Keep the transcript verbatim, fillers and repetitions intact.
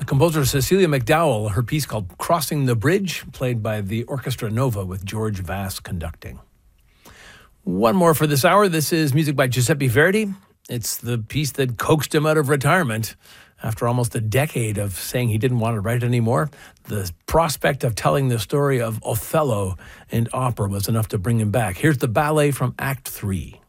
composer Cecilia McDowell, her piece called Crossing the Bridge, played by the Orchestra Nova with George Vass conducting. One more for this hour. This is music by Giuseppe Verdi. It's the piece that coaxed him out of retirement. After almost a decade of saying he didn't want to write anymore, the prospect of telling the story of Othello in opera was enough to bring him back. Here's the ballet from Act Three.